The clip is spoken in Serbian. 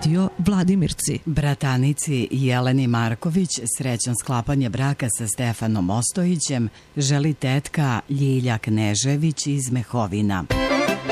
Radio Vladimirci. Bratanici Jeleni Marković srećan sklapanje braka sa Stefanom Ostojićem želi tetka Ljilja Knežević iz Mehovina.